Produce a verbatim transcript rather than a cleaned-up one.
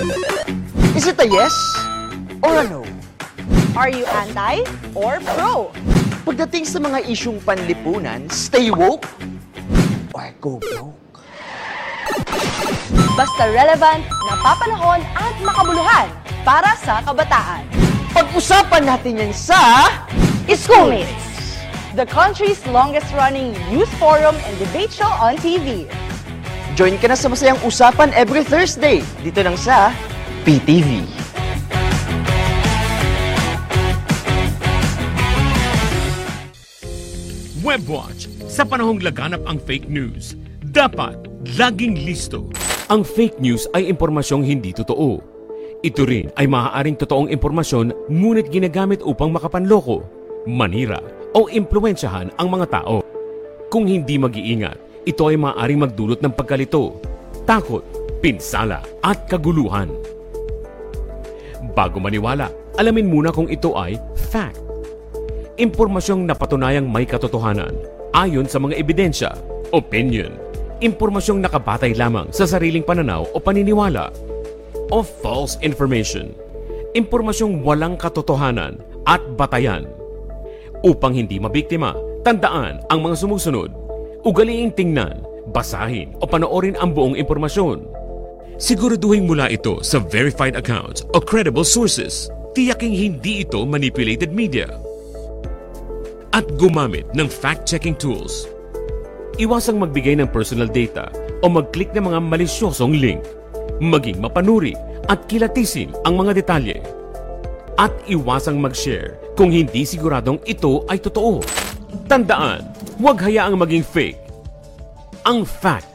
Is it a yes or a no? Are you anti or pro? Pagdating sa mga isyung panlipunan, stay woke or go broke? Basta relevant, napapanahon at makabuluhan para sa kabataan. Pag-usapan natin yan sa Schoolmates, the country's longest-running youth forum and debate show on T V. Join ka na sa masayang usapan every Thursday dito lang sa P T V. Webwatch, sa panahong laganap ang fake news, dapat laging listo. Ang fake news ay impormasyong hindi totoo. Ito rin ay maaaring totoong impormasyon ngunit ginagamit upang makapanloko, manira o impluwensyahan ang mga tao. Kung hindi mag-iingat, ito ay maaaring magdulot ng pagkalito, takot, pinsala at kaguluhan. Bago maniwala, alamin muna kung ito ay fact. Impormasyong napatunayang may katotohanan ayon sa mga ebidensya, opinion, impormasyong nakabatay lamang sa sariling pananaw o paniniwala, o false information, impormasyong walang katotohanan at batayan. Upang hindi mabiktima, tandaan ang mga sumusunod. Ugaliing tingnan, basahin o panoorin ang buong impormasyon. Siguraduhin mula ito sa verified accounts o credible sources. Tiyaking hindi ito manipulated media. At gumamit ng fact-checking tools. Iwasang magbigay ng personal data o mag-click ng mga malisyosong link. Maging mapanuri at kilatisin ang mga detalye. At iwasang mag-share kung hindi siguradong ito ay totoo. Tandaan, huwag hayaang maging fake. Ang fact